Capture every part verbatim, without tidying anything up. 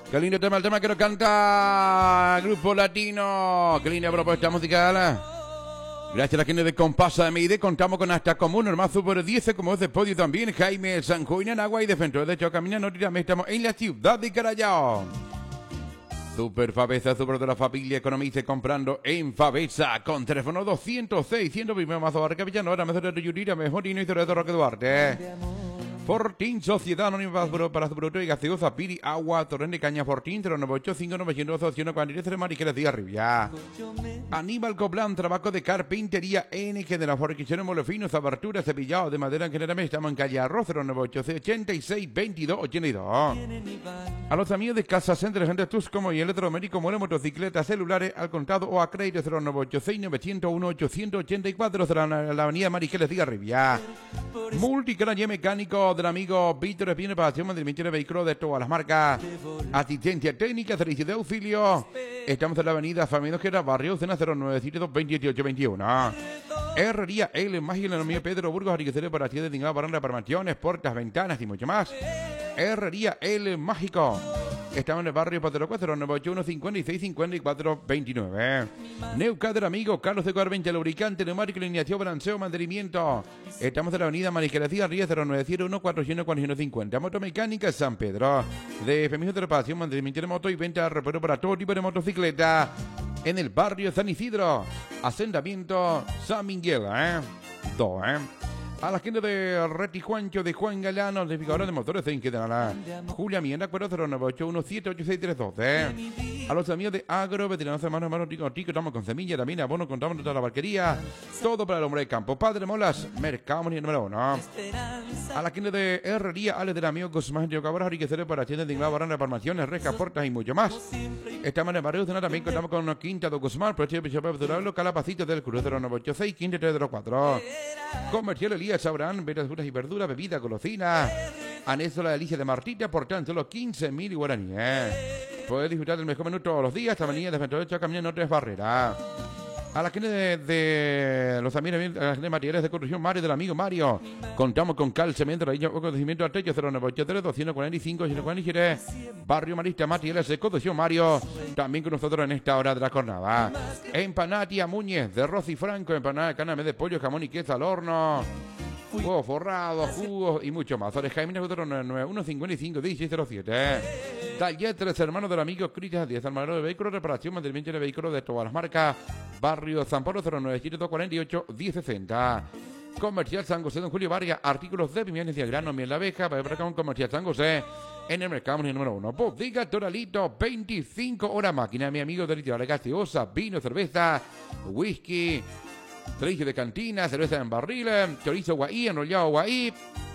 Qué lindo tema, el tema que nos canta Grupo Latino. Qué linda propuesta musical. Gracias a la gente de Compasa de Mide. Contamos con hasta común, normal super diez, como es de podio también. Jaime Sanjuina, en agua y de frente. De hecho, caminando, estamos en la ciudad de Carallao. Super Favesa, super de la familia, economice comprando en Favesa. Con teléfono doscientos seis, ciento primero mazo Barca Villanora, mejor de Yurira, mejor y no hizo de Roque Duarte. Fortín, Sociedad Anónima para su producto y gaseosa, Piri, Agua, Torrente Caña, Fortín, cero nueve ocho cinco nueve cero dos uno cuatro tres, Mariqueras de Arriba. Aníbal Coblán, trabajo de carpintería N G de la Forquición, Molefinos, aberturas, cepillado de madera en general. Estamos en calle Arroz, cero nueve ocho ochenta y seis veintidós ochenta y dos. A los amigos de Casa Center, gente Tus como y electromédico, muele motocicletas, celulares al contado o a crédito, cero nueve ocho seis nueve cero uno ocho ocho cuatro, en la avenida Mariqueras de Arriba. Multicanal mecánico del amigo Víctor Espino para acción de de vehículos de todas las marcas. Asistencia técnica, servicio de auxilio. Estamos en la avenida Familia Ojeda, barrio Cena, cero nueve siete dos veintiocho veintiuno. Herrería El Mágico, el amigo Pedro Burgos, Ariquecero para acción de Dingado, baranda, permaciones, puertas, ventanas y mucho más. Herrería El Mágico. Estamos en el barrio Patero cero nueve ocho uno cincuenta y seis cincuenta y cuatro veintinueve. Neuca del amigo Carlos de Corvente, lubricante, neumático, alineación, balanceo, mantenimiento. Estamos en la avenida Mariqueras Ríos, cero nueve cero uno cuatro cero cuatro cero cincuenta. Motomecánica San Pedro. De Feminismo de reparación, mantenimiento de moto y venta de reparo para todo tipo de motocicleta. En el barrio San Isidro. Asentamiento San Miguel, ¿eh? Dos, ¿eh? A la gente de Reti Juancho, de Juan Galano, de Figueroa de Motores, en Quedanala. Julia Mienda, cuatro cero nueve ocho uno siete ocho seis tres dos. A los amigos de Agro, veteranos hermanos, hermanos, tico, tico, estamos con semilla, también abono, contamos toda la barquería. Todo para el hombre de campo. Padre Molas, Mercado Mundial número uno. A la gente de Herrería, Ale del amigo Guzmán de Cabras, Ariquecero para tiendas de Inglada, Baranda, Farmaciones, Rejas, Portas y mucho más. Estamos en el barrio de Zona, también contamos con Quinta de Guzmán, Proche de Durable, Calapacito del Cruz cero nueve ocho seis, quince tres cero cuatro. Comercial Elías Sabrán, vetas, frutas y verduras, bebida, golosina. Anexo la delicia de Martita, por tan solo quince mil guaraníes. Puedes disfrutar del mejor menú todos los días. Esta mañana de veintiocho caminando tres barreras. A la gente de, de los amigos, a la gente de materiales de construcción Mario, del amigo Mario. Contamos con cal, cemento, raíz, conocimiento al techo, cero nueve ocho tres dos cuatro cinco uno cuatro siete. Barrio Marista, materiales de construcción Mario. También con nosotros en esta hora de la jornada. Empanatia Muñez, de Rosy Franco, empanada de caname de pollo, jamón y queso al horno. Huevos forrados, jugos y mucho más. Ahora Jaime nueve nueve uno cincuenta y cinco dieciséis cero siete. Taller Tres Hermanos del amigo Cristian diez, armador de vehículos, reparación, mantenimiento de vehículos de todas las marcas. Barrio San Pablo cero nueve siete dos cuatro ocho diez sesenta. Comercial San José, don Julio Vargas, artículos de pimientos y grano, miel de abeja, para ver acá un Comercial San José en el mercado número uno. Bodega Toralito, veinticinco horas máquina, mi amigo Torito, la gaseosa, vino, cerveza, whisky, servicio de cantina, cerveza en barril, chorizo guaí, enrollado guaí.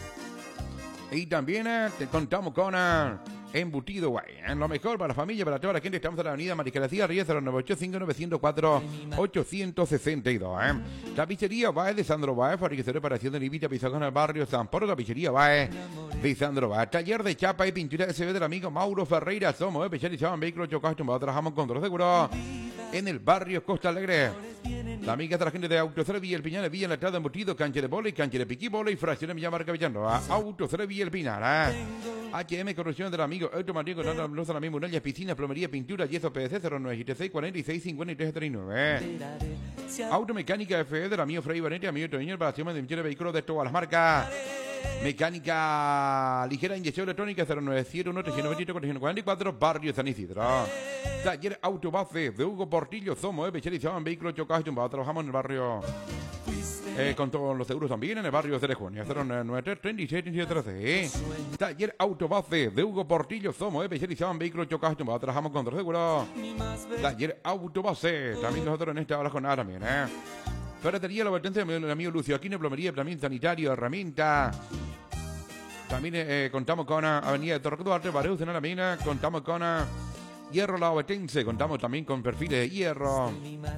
Y también eh, te contamos con eh, embutido guay. Eh, lo mejor para la familia, para toda la gente. Estamos en la avenida Mariqueras Ríos, cero nueve ocho cinco nueve cero cuatro ocho seis dos. Eh. Tapicería Bae de Sandro Bae, fabricación de reparación de Livita, Pizagón al barrio San Pablo. Tapicería Bae de Sandro Bae. Taller de chapa y pintura S B del amigo Mauro Ferreira. Somos especializados en vehículos chocados, tumbados. Trabajamos con control seguro en el barrio Costa Alegre. La amiga de la gente de Autocero Villa El Pinar, Villa Enlatada, embutido, cancha de bola y cancha de piqui bola y fracción de Villa Marca Villanueva. Autocero Villa El Pinar, ¿eh? H M Corrupción del amigo Automático, dando luz a la misma murallas, piscinas, plomería, pintura, yeso, P V C, cero nueve siete seis cuarenta y seis cincuenta y tres treinta y nueve. Automecánica F E del amigo Freddy Vanete, amigo Toño, para acción de de vehículos de todas las marcas. Mecánica ligera, inyección electrónica, cero nueve siete uno tres nueve cuatro cuatro cuatro, barrio San Isidro. Taller Autobase de Hugo Portillo, somos especializados en vehículos chocados y tumbados. Trabajamos en el barrio eh, con todos los seguros también, en el barrio de Junio, cero nueve tres treinta y seis treinta y trece. Taller Autobase de Hugo Portillo, somos especializados en vehículos chocados y tumbados. Trabajamos con todos los seguros. Taller Autobase, también nosotros en esta hora jornada también, eh. Ferretería, la vertencia del amigo Lucio Aquino, plomería, también sanitario, herramienta. También eh, contamos con uh, Avenida de Torre Duarte, Barrio de la Mina, contamos con uh, Hierro La Obetense, contamos también con perfiles de hierro.